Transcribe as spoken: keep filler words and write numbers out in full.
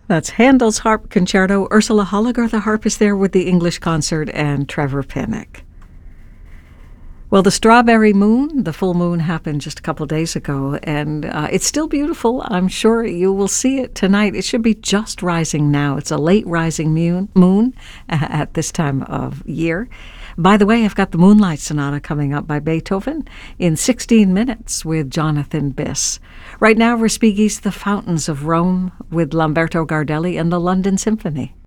That's Handel's Harp Concerto. Ursula Holliger, the harp, is there with the English Concert, and Trevor Pinnock. Well, the Strawberry Moon, the full moon, happened just a couple of days ago, and uh, it's still beautiful. I'm sure you will see it tonight. It should be just rising now. It's a late rising moon, moon at this time of year. By the way, I've got the Moonlight Sonata coming up by Beethoven in sixteen minutes with Jonathan Biss. Right now, Respighi's The Fountains of Rome with Lamberto Gardelli and the London Symphony.